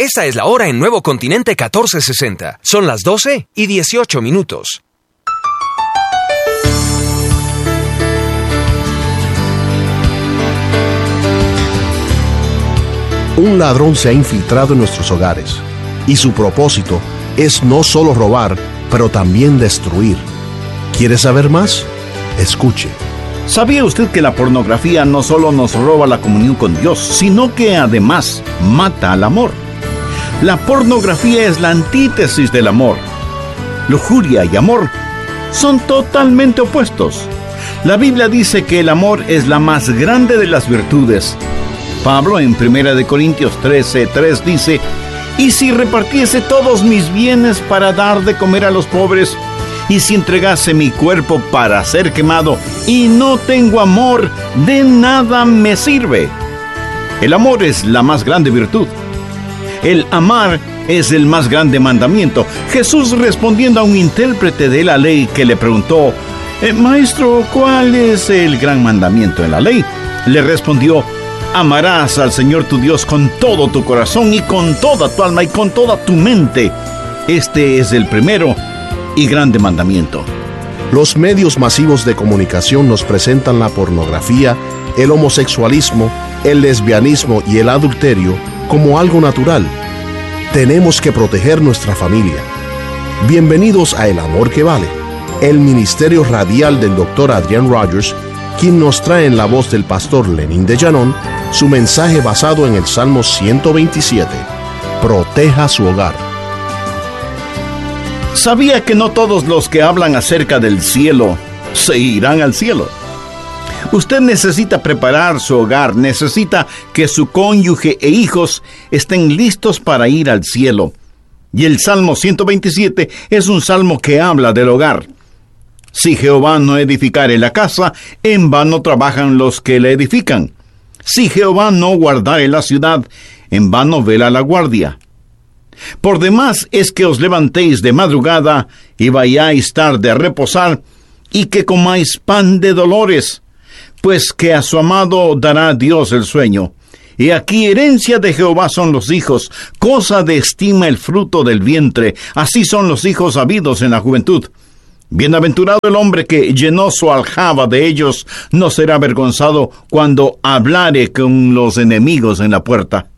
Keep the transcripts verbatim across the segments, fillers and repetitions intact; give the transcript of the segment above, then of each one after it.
Esta es la hora en Nuevo Continente catorce sesenta. Son las doce y dieciocho minutos. Un ladrón se ha infiltrado en nuestros hogares y su propósito es no solo robar, pero también destruir. ¿Quiere saber más? Escuche. ¿Sabía usted que la pornografía no solo nos roba la comunión con Dios, sino que además mata al amor? La pornografía es la antítesis del amor. Lujuria y amor son totalmente opuestos. La Biblia dice que el amor es la más grande de las virtudes. Pablo en primera de Corintios trece, tres dice: «Y si repartiese todos mis bienes para dar de comer a los pobres, y si entregase mi cuerpo para ser quemado, y no tengo amor, de nada me sirve». El amor es la más grande virtud. El amar es el más grande mandamiento. Jesús, respondiendo a un intérprete de la ley que le preguntó: eh, «Maestro, ¿cuál es el gran mandamiento en la ley?», le respondió: «Amarás al Señor tu Dios con todo tu corazón y con toda tu alma y con toda tu mente. Este es el primero y grande mandamiento». Los medios masivos de comunicación nos presentan la pornografía, el homosexualismo, el lesbianismo y el adulterio como algo natural. Tenemos que proteger nuestra familia. Bienvenidos a El Amor que Vale, el ministerio radial del doctor Adrian Rogers, quien nos trae en la voz del pastor Lenín de Llanón su mensaje basado en el Salmo ciento veintisiete. Proteja su hogar. ¿Sabía que no todos los que hablan acerca del cielo se irán al cielo? Usted necesita preparar su hogar, necesita que su cónyuge e hijos estén listos para ir al cielo. Y el Salmo ciento veintisiete es un salmo que habla del hogar. Si Jehová no edificare la casa, en vano trabajan los que la edifican. Si Jehová no guardare la ciudad, en vano vela la guardia. Por demás es que os levantéis de madrugada y vayáis tarde a reposar, y que comáis pan de dolores, pues que a su amado dará Dios el sueño. Y aquí herencia de Jehová son los hijos, cosa de estima el fruto del vientre, así son los hijos habidos en la juventud. Bienaventurado el hombre que llenó su aljaba de ellos, no será avergonzado cuando hablare con los enemigos en la puerta.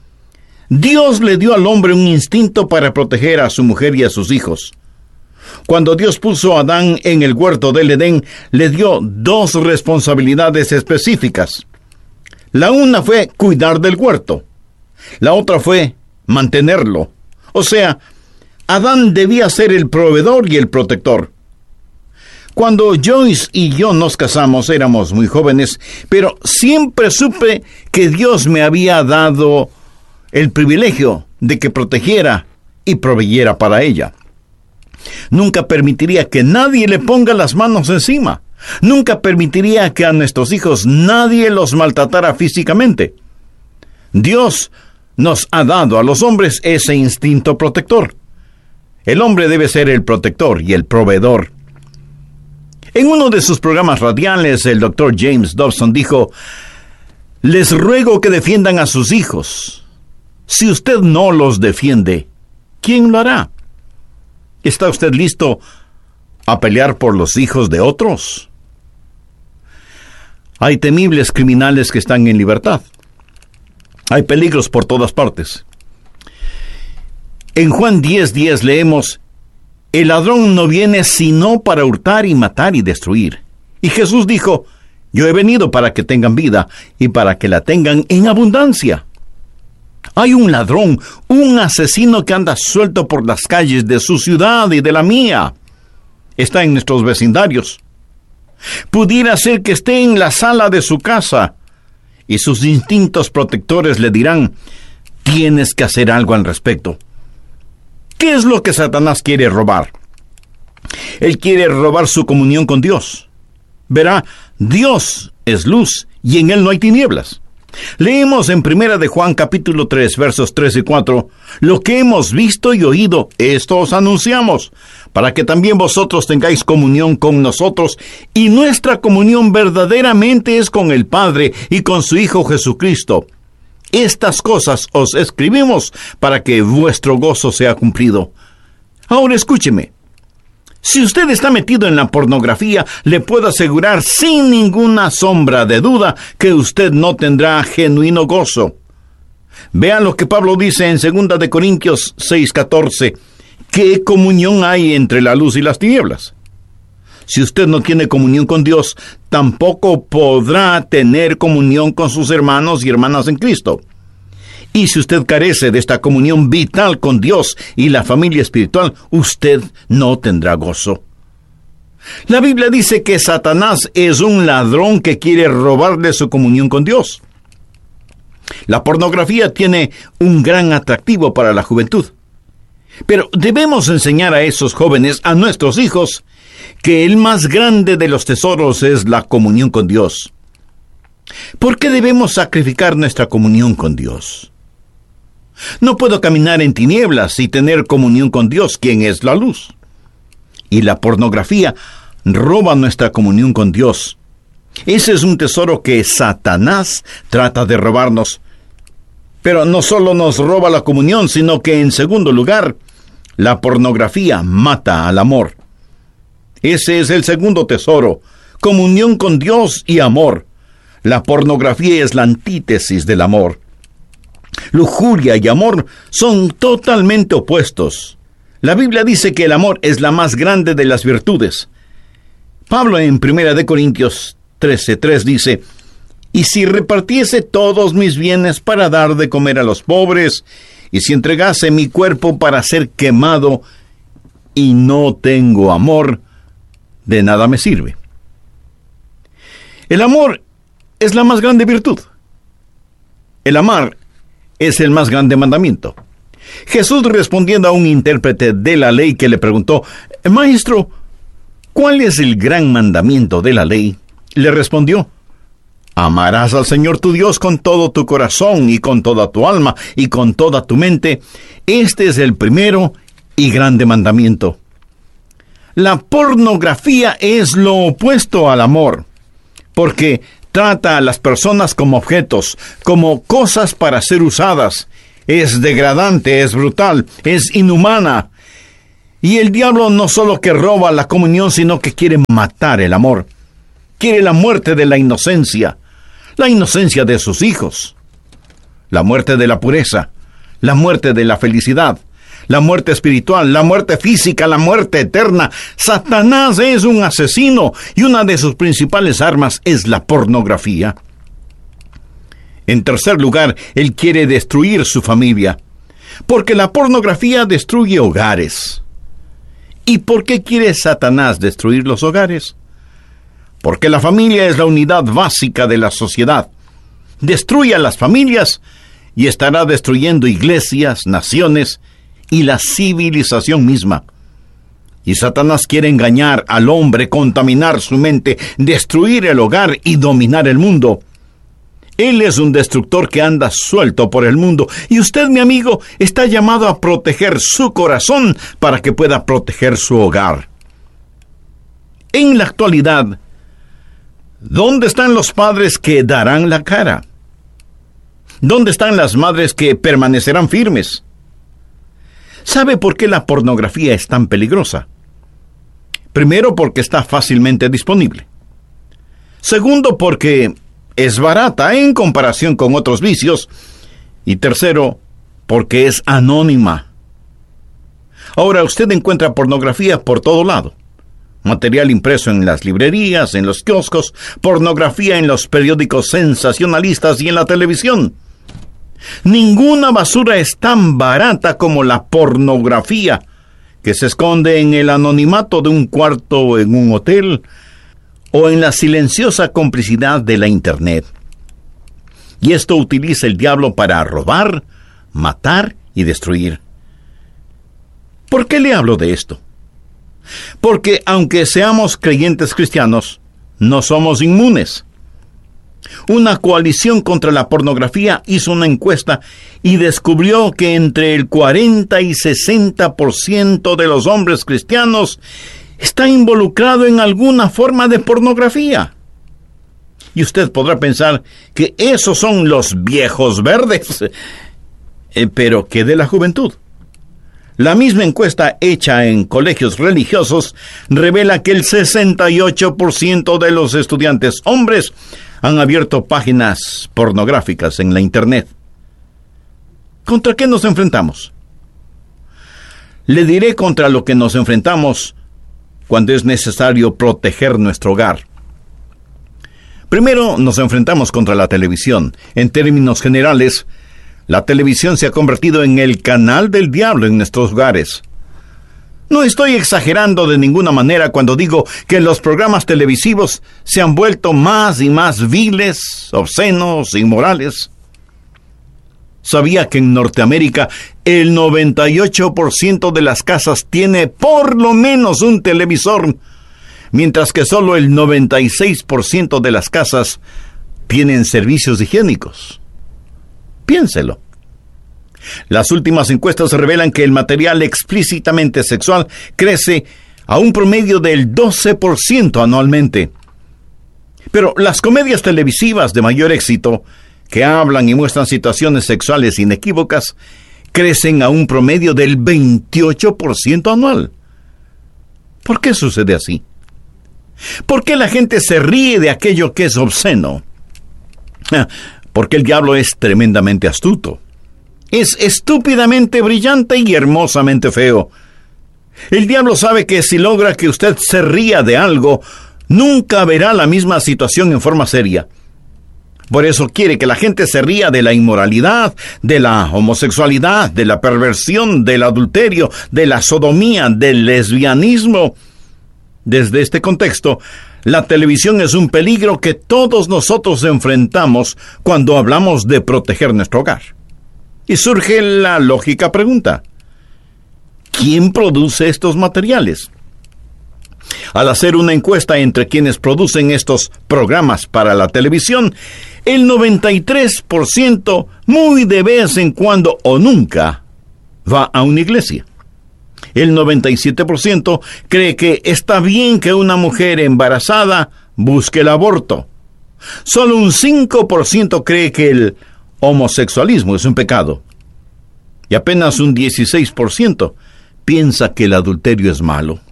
Dios le dio al hombre un instinto para proteger a su mujer y a sus hijos. Cuando Dios puso a Adán en el huerto del Edén, le dio dos responsabilidades específicas. La una fue cuidar del huerto. La otra fue mantenerlo. O sea, Adán debía ser el proveedor y el protector. Cuando Joyce y yo nos casamos, éramos muy jóvenes, pero siempre supe que Dios me había dado el privilegio de que protegiera y proveyera para ella. Nunca permitiría que nadie le ponga las manos encima. Nunca permitiría que a nuestros hijos nadie los maltratara físicamente. Dios nos ha dado a los hombres ese instinto protector. El hombre debe ser el protector y el proveedor. En uno de sus programas radiales, el doctor James Dobson dijo: «Les ruego que defiendan a sus hijos. Si usted no los defiende, ¿quién lo hará? ¿Está usted listo a pelear por los hijos de otros?». Hay temibles criminales que están en libertad. Hay peligros por todas partes. En Juan diez diez leemos: «El ladrón no viene sino para hurtar y matar y destruir». Y Jesús dijo: «Yo he venido para que tengan vida y para que la tengan en abundancia». Hay un ladrón, un asesino que anda suelto por las calles de su ciudad y de la mía. Está en nuestros vecindarios. Pudiera ser que esté en la sala de su casa y sus instintos protectores le dirán: «Tienes que hacer algo al respecto». ¿Qué es lo que Satanás quiere robar? Él quiere robar su comunión con Dios. Verá, Dios es luz y en Él no hay tinieblas. Leemos en Primera de Juan capítulo tres, versos tres y cuatro: «Lo que hemos visto y oído, esto os anunciamos, para que también vosotros tengáis comunión con nosotros, y nuestra comunión verdaderamente es con el Padre y con su Hijo Jesucristo. Estas cosas os escribimos para que vuestro gozo sea cumplido. Ahora escúcheme. Si usted está metido en la pornografía, le puedo asegurar sin ninguna sombra de duda que usted no tendrá genuino gozo. Vean lo que Pablo dice en segunda de Corintios seis catorce. ¿Qué comunión hay entre la luz y las tinieblas? Si usted no tiene comunión con Dios, tampoco podrá tener comunión con sus hermanos y hermanas en Cristo. Y si usted carece de esta comunión vital con Dios y la familia espiritual, usted no tendrá gozo. La Biblia dice que Satanás es un ladrón que quiere robarle su comunión con Dios. La pornografía tiene un gran atractivo para la juventud. Pero debemos enseñar a esos jóvenes, a nuestros hijos, que el más grande de los tesoros es la comunión con Dios. ¿Por qué debemos sacrificar nuestra comunión con Dios? No puedo caminar en tinieblas y tener comunión con Dios, quien es la luz. Y la pornografía roba nuestra comunión con Dios. Ese es un tesoro que Satanás trata de robarnos. Pero no solo nos roba la comunión, sino que en segundo lugar, la pornografía mata al amor. Ese es el segundo tesoro, comunión con Dios y amor. La pornografía es la antítesis del amor. Lujuria y amor son totalmente opuestos. La Biblia dice que el amor es la más grande de las virtudes. Pablo en primera de Corintios trece tres dice: y si repartiese todos mis bienes para dar de comer a los pobres, y si entregase mi cuerpo para ser quemado, y no tengo amor, de nada me sirve. El amor es la más grande virtud. El amar es el más grande mandamiento. Jesús, respondiendo a un intérprete de la ley que le preguntó: Maestro, ¿cuál es el gran mandamiento de la ley?, le respondió: amarás al Señor tu Dios con todo tu corazón y con toda tu alma y con toda tu mente. Este es el primero y grande mandamiento. La pornografía es lo opuesto al amor, porque trata a las personas como objetos, como cosas para ser usadas. Es degradante, es brutal, es inhumana. Y el diablo no solo que roba la comunión, sino que quiere matar el amor. Quiere la muerte de la inocencia, la inocencia de sus hijos, la muerte de la pureza, la muerte de la felicidad, la muerte espiritual, la muerte física, la muerte eterna. Satanás es un asesino y una de sus principales armas es la pornografía. En tercer lugar, él quiere destruir su familia, porque la pornografía destruye hogares. ¿Y por qué quiere Satanás destruir los hogares? Porque la familia es la unidad básica de la sociedad. Destruye a las familias y estará destruyendo iglesias, naciones y la civilización misma. Y Satanás quiere engañar al hombre, contaminar su mente, destruir el hogar y dominar el mundo. Él es un destructor que anda suelto por el mundo, y usted, mi amigo, está llamado a proteger su corazón para que pueda proteger su hogar. En la actualidad, ¿dónde están los padres que darán la cara? ¿Dónde están las madres que permanecerán firmes? ¿Sabe por qué la pornografía es tan peligrosa? Primero, porque está fácilmente disponible. Segundo, porque es barata en comparación con otros vicios. Y tercero, porque es anónima. Ahora usted encuentra pornografía por todo lado. Material impreso en las librerías, en los kioscos, pornografía en los periódicos sensacionalistas y en la televisión. Ninguna basura es tan barata como la pornografía, que se esconde en el anonimato de un cuarto en un hotel o en la silenciosa complicidad de la Internet. Y esto utiliza el diablo para robar, matar y destruir. ¿Por qué le hablo de esto? Porque aunque seamos creyentes cristianos, no somos inmunes. Una coalición contra la pornografía hizo una encuesta y descubrió que entre el cuarenta y sesenta por ciento de los hombres cristianos está involucrado en alguna forma de pornografía. Y usted podrá pensar que esos son los viejos verdes. Eh, pero ¿qué de la juventud? La misma encuesta hecha en colegios religiosos revela que el sesenta y ocho por ciento de los estudiantes hombres han abierto páginas pornográficas en la Internet. ¿Contra qué nos enfrentamos? Le diré contra lo que nos enfrentamos cuando es necesario proteger nuestro hogar. Primero, nos enfrentamos contra la televisión. En términos generales, la televisión se ha convertido en el canal del diablo en nuestros hogares. No estoy exagerando de ninguna manera cuando digo que los programas televisivos se han vuelto más y más viles, obscenos, inmorales. ¿Sabía que en Norteamérica el noventa y ocho por ciento de las casas tiene por lo menos un televisor, mientras que solo el noventa y seis por ciento de las casas tienen servicios higiénicos? Piénselo. Las últimas encuestas revelan que el material explícitamente sexual crece a un promedio del doce por ciento anualmente. Pero las comedias televisivas de mayor éxito, que hablan y muestran situaciones sexuales inequívocas, crecen a un promedio del veintiocho por ciento anual. ¿Por qué sucede así? ¿Por qué la gente se ríe de aquello que es obsceno? Porque el diablo es tremendamente astuto. Es estúpidamente brillante y hermosamente feo. El diablo sabe que si logra que usted se ría de algo, nunca verá la misma situación en forma seria. Por eso quiere que la gente se ría de la inmoralidad, de la homosexualidad, de la perversión, del adulterio, de la sodomía, del lesbianismo. Desde este contexto, la televisión es un peligro que todos nosotros enfrentamos cuando hablamos de proteger nuestro hogar. Y surge la lógica pregunta: ¿quién produce estos materiales? Al hacer una encuesta entre quienes producen estos programas para la televisión, el noventa y tres por ciento muy de vez en cuando o nunca va a una iglesia. El noventa y siete por ciento cree que está bien que una mujer embarazada busque el aborto. Solo un cinco por ciento cree que el homosexualismo es un pecado. Y apenas un dieciséis por ciento piensa que el adulterio es malo.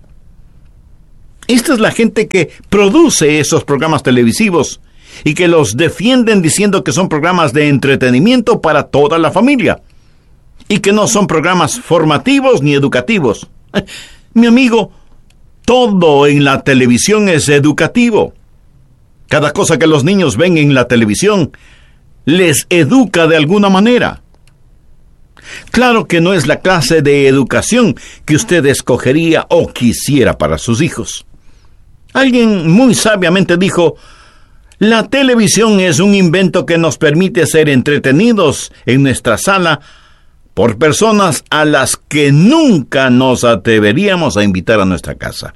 Esta es la gente que produce esos programas televisivos y que los defienden diciendo que son programas de entretenimiento para toda la familia y que no son programas formativos ni educativos. Mi amigo, todo en la televisión es educativo. Cada cosa que los niños ven en la televisión les educa de alguna manera. Claro que no es la clase de educación que usted escogería o quisiera para sus hijos. Alguien muy sabiamente dijo: la televisión es un invento que nos permite ser entretenidos en nuestra sala por personas a las que nunca nos atreveríamos a invitar a nuestra casa.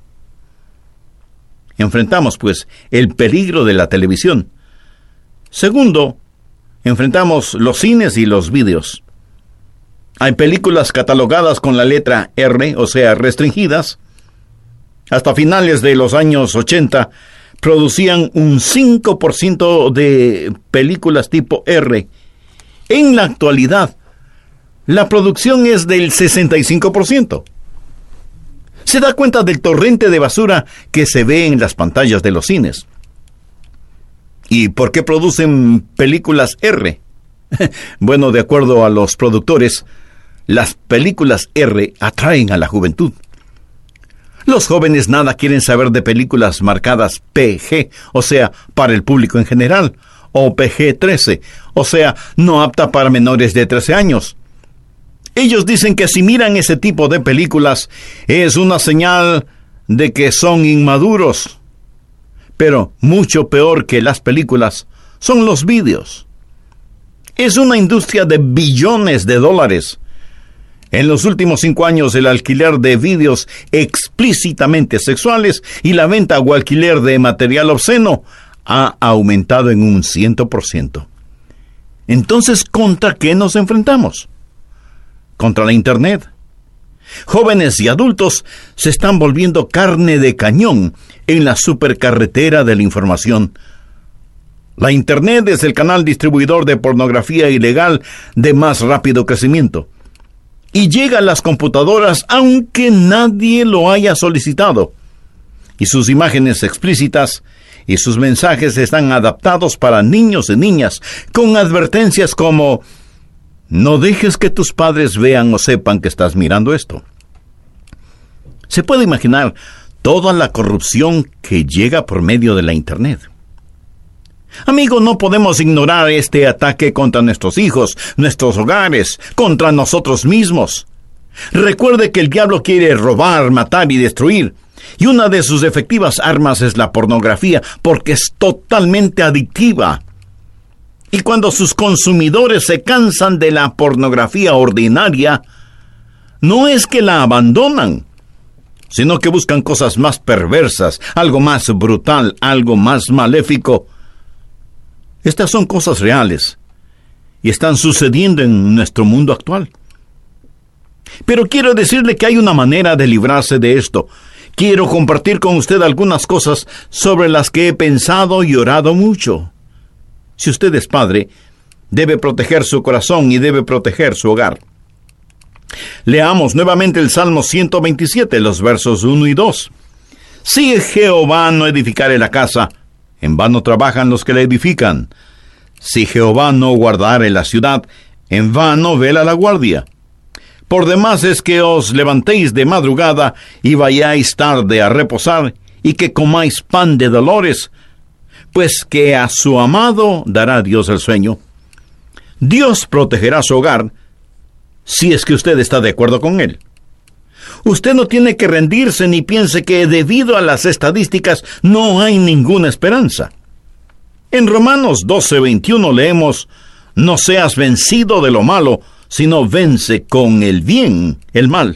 Enfrentamos, pues, el peligro de la televisión. Segundo, enfrentamos los cines y los vídeos. Hay películas catalogadas con la letra R, o sea, restringidas. Hasta finales de los años ochenta, producían un cinco por ciento de películas tipo R. En la actualidad, la producción es del sesenta y cinco por ciento. Se da cuenta del torrente de basura que se ve en las pantallas de los cines. ¿Y por qué producen películas R? Bueno, de acuerdo a los productores, las películas R atraen a la juventud. Los jóvenes nada quieren saber de películas marcadas P G, o sea, para el público en general, o P G trece, o sea, no apta para menores de trece años. Ellos dicen que si miran ese tipo de películas es una señal de que son inmaduros. Pero mucho peor que las películas son los vídeos. Es una industria de billones de dólares. En los últimos cinco años, el alquiler de vídeos explícitamente sexuales y la venta o alquiler de material obsceno ha aumentado en un cien por ciento. Entonces, ¿contra qué nos enfrentamos? Contra la Internet. Jóvenes y adultos se están volviendo carne de cañón en la supercarretera de la información. La Internet es el canal distribuidor de pornografía ilegal de más rápido crecimiento. Y llega a las computadoras aunque nadie lo haya solicitado. Y sus imágenes explícitas y sus mensajes están adaptados para niños y niñas, con advertencias como: no dejes que tus padres vean o sepan que estás mirando esto. Se puede imaginar toda la corrupción que llega por medio de la Internet. Amigo, no podemos ignorar este ataque contra nuestros hijos, nuestros hogares, contra nosotros mismos. Recuerde que el diablo quiere robar, matar y destruir, y una de sus efectivas armas es la pornografía, porque es totalmente adictiva. Y cuando sus consumidores se cansan de la pornografía ordinaria, no es que la abandonan, sino que buscan cosas más perversas, algo más brutal, algo más maléfico. Estas son cosas reales y están sucediendo en nuestro mundo actual. Pero quiero decirle que hay una manera de librarse de esto. Quiero compartir con usted algunas cosas sobre las que he pensado y orado mucho. Si usted es padre, debe proteger su corazón y debe proteger su hogar. Leamos nuevamente el Salmo ciento veintisiete, los versos uno y dos. Si Jehová no edificare la casa, en vano trabajan los que la edifican. Si Jehová no guardare la ciudad, en vano vela la guardia. Por demás es que os levantéis de madrugada y vayáis tarde a reposar, y que comáis pan de dolores, pues que a su amado dará Dios el sueño. Dios protegerá su hogar, si es que usted está de acuerdo con él. Usted no tiene que rendirse ni piense que debido a las estadísticas no hay ninguna esperanza. En Romanos doce veintiuno leemos: no seas vencido de lo malo, sino vence con el bien el mal.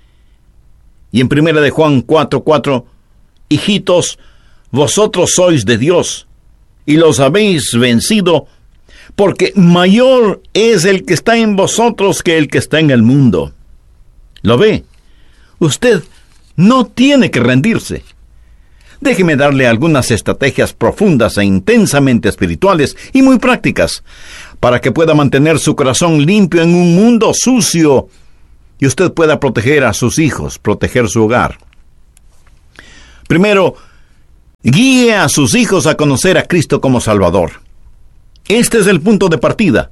Y en primera de Juan cuatro cuatro, hijitos, vosotros sois de Dios, y los habéis vencido, porque mayor es el que está en vosotros que el que está en el mundo. ¿Lo ve? Usted no tiene que rendirse. Déjeme darle algunas estrategias profundas e intensamente espirituales y muy prácticas para que pueda mantener su corazón limpio en un mundo sucio y usted pueda proteger a sus hijos, proteger su hogar. Primero, guíe a sus hijos a conocer a Cristo como Salvador. Este es el punto de partida.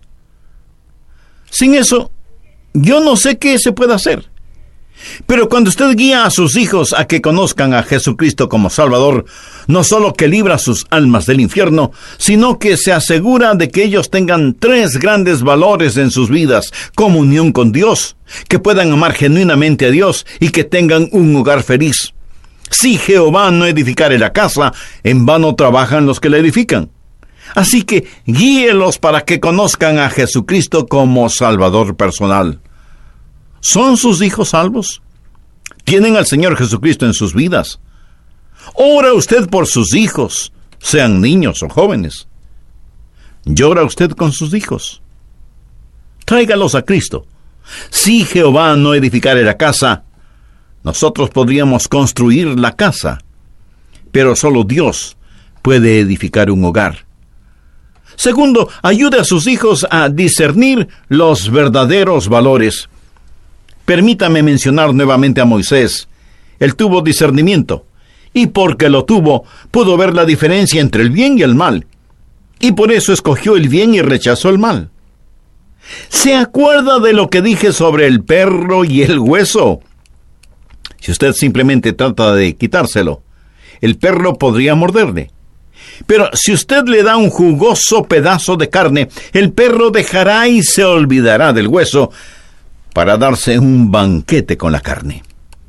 Sin eso, yo no sé qué se puede hacer. Pero cuando usted guía a sus hijos a que conozcan a Jesucristo como Salvador, no solo que libra sus almas del infierno, sino que se asegura de que ellos tengan tres grandes valores en sus vidas: comunión con Dios, que puedan amar genuinamente a Dios y que tengan un hogar feliz. Si Jehová no edificare la casa, en vano trabajan los que la edifican. Así que guíelos para que conozcan a Jesucristo como Salvador personal. ¿Son sus hijos salvos? ¿Tienen al Señor Jesucristo en sus vidas? ¿Ora usted por sus hijos, sean niños o jóvenes? ¿Llora usted con sus hijos? Tráigalos a Cristo. Si Jehová no edificare la casa, nosotros podríamos construir la casa, pero solo Dios puede edificar un hogar. Segundo, ayude a sus hijos a discernir los verdaderos valores. Permítame mencionar nuevamente a Moisés. Él tuvo discernimiento, y porque lo tuvo, pudo ver la diferencia entre el bien y el mal, y por eso escogió el bien y rechazó el mal. ¿Se acuerda de lo que dije sobre el perro y el hueso? Si usted simplemente trata de quitárselo, el perro podría morderle. Pero si usted le da un jugoso pedazo de carne, el perro dejará y se olvidará del hueso para darse un banquete con la carne.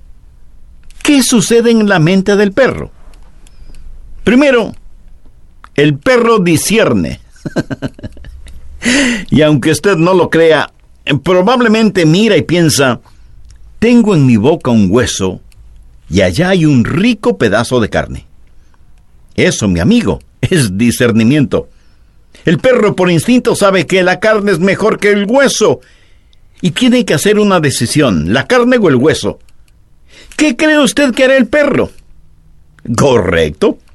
¿Qué sucede en la mente del perro? Primero, el perro discierne. Y aunque usted no lo crea, probablemente mira y piensa: tengo en mi boca un hueso y allá hay un rico pedazo de carne. Eso, mi amigo, es discernimiento. El perro por instinto sabe que la carne es mejor que el hueso y tiene que hacer una decisión: la carne o el hueso. ¿Qué cree usted que hará el perro? Correcto.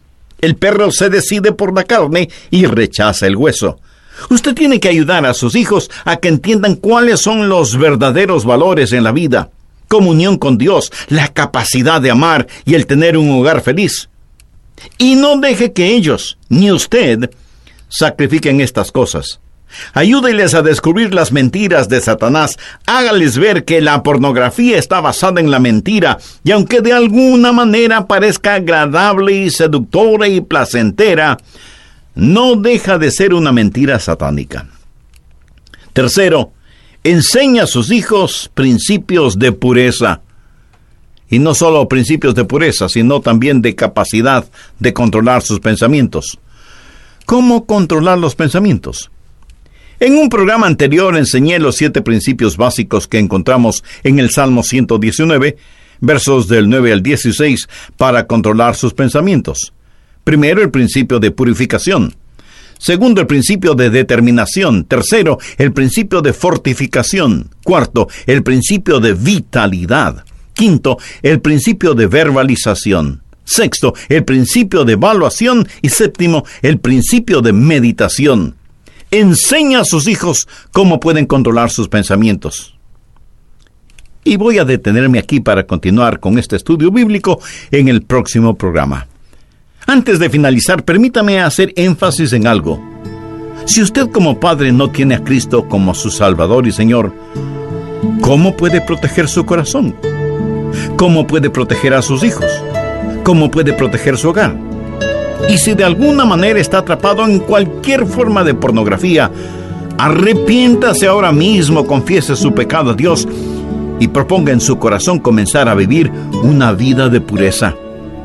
El perro se decide por la carne y rechaza el hueso. Usted tiene que ayudar a sus hijos a que entiendan cuáles son los verdaderos valores en la vida. Comunión con Dios, la capacidad de amar y el tener un hogar feliz. Y no deje que ellos, ni usted, sacrifiquen estas cosas. Ayúdeles a descubrir las mentiras de Satanás. Hágales ver que la pornografía está basada en la mentira, y aunque de alguna manera parezca agradable y seductora y placentera, no deja de ser una mentira satánica. Tercero, enseña a sus hijos principios de pureza. Y no solo principios de pureza, sino también de capacidad de controlar sus pensamientos. ¿Cómo controlar los pensamientos? En un programa anterior enseñé los siete principios básicos que encontramos en el Salmo ciento diecinueve, versos del nueve al dieciséis, para controlar sus pensamientos. Primero, el principio de purificación. Segundo, el principio de determinación. Tercero, el principio de fortificación. Cuarto, el principio de vitalidad. Quinto, el principio de verbalización. Sexto, el principio de evaluación. Y séptimo, el principio de meditación. Enseña a sus hijos cómo pueden controlar sus pensamientos. Y voy a detenerme aquí para continuar con este estudio bíblico en el próximo programa. Antes de finalizar, permítame hacer énfasis en algo. Si usted como padre no tiene a Cristo como su Salvador y Señor, ¿cómo puede proteger su corazón? ¿Cómo puede proteger a sus hijos? ¿Cómo puede proteger su hogar? Y si de alguna manera está atrapado en cualquier forma de pornografía, arrepiéntase ahora mismo, confiese su pecado a Dios y proponga en su corazón comenzar a vivir una vida de pureza.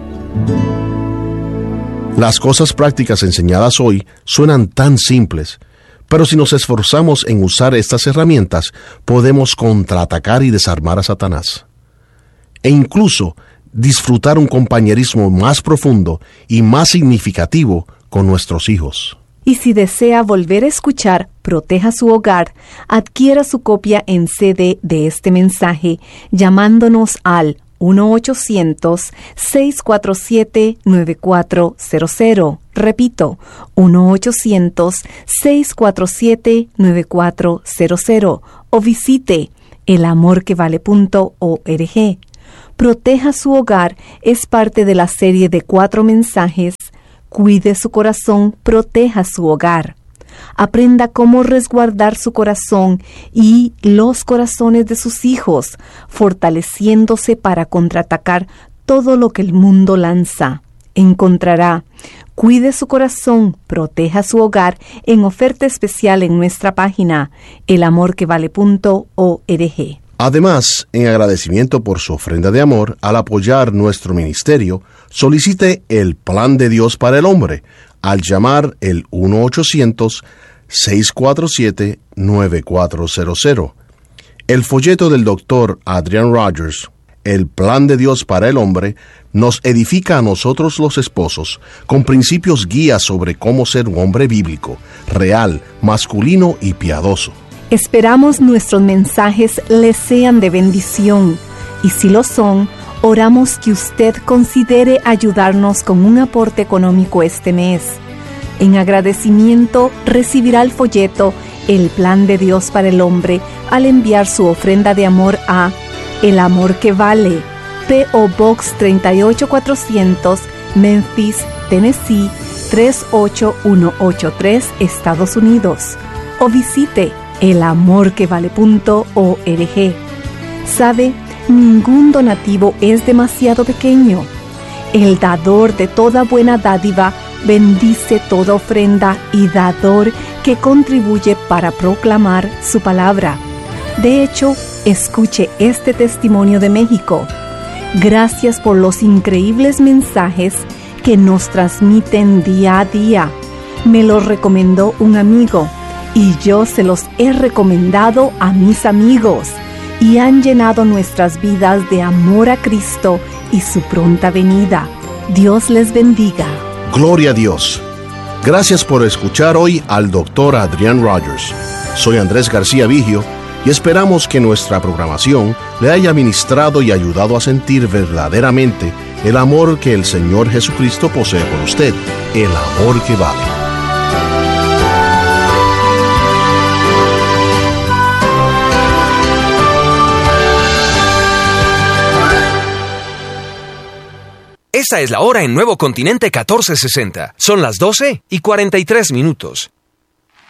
Las cosas prácticas enseñadas hoy suenan tan simples, pero si nos esforzamos en usar estas herramientas, podemos contraatacar y desarmar a Satanás. E incluso disfrutar un compañerismo más profundo y más significativo con nuestros hijos. Y si desea volver a escuchar Proteja su Hogar, adquiera su copia en C D de este mensaje llamándonos al uno ochocientos, seis cuatro siete, nueve cuatro cero cero. Repito, uno ochocientos, seis cuatro siete, nueve cuatro cero cero. O visite el amor que vale punto org. Proteja su Hogar es parte de la serie de cuatro mensajes. Cuide su corazón, proteja su hogar. Aprenda cómo resguardar su corazón y los corazones de sus hijos, fortaleciéndose para contraatacar todo lo que el mundo lanza. Encontrará Cuide su corazón, proteja su hogar en oferta especial en nuestra página el amor que vale punto org. Además, en agradecimiento por su ofrenda de amor, al apoyar nuestro ministerio, solicite el Plan de Dios para el Hombre al llamar el uno ochocientos, seis cuatro siete, nueve cuatro cero cero. El folleto del doctor Adrian Rogers, El Plan de Dios para el Hombre, nos edifica a nosotros los esposos con principios guías sobre cómo ser un hombre bíblico, real, masculino y piadoso. Esperamos nuestros mensajes les sean de bendición, y si lo son, oramos que usted considere ayudarnos con un aporte económico este mes. En agradecimiento, recibirá el folleto El Plan de Dios para el Hombre al enviar su ofrenda de amor a El Amor que Vale, P O Box treinta y ocho cuatrocientos, Memphis, Tennessee tres ocho uno ocho tres, Estados Unidos. O visite el amor que vale punto org. ¿Sabe? Ningún donativo es demasiado pequeño. El dador de toda buena dádiva bendice toda ofrenda y dador que contribuye para proclamar su palabra. De hecho, escuche este testimonio de México. Gracias por los increíbles mensajes que nos transmiten día a día. Me los recomendó un amigo y yo se los he recomendado a mis amigos, y han llenado nuestras vidas de amor a Cristo y su pronta venida. Dios les bendiga. Gloria a Dios. Gracias por escuchar hoy al doctor Adrian Rogers. Soy Andrés García Vigio y esperamos que nuestra programación le haya ministrado y ayudado a sentir verdaderamente el amor que el Señor Jesucristo posee por usted, el amor que vale. Esa es la hora en Nuevo Continente catorce sesenta. Son las doce y cuarenta y tres minutos.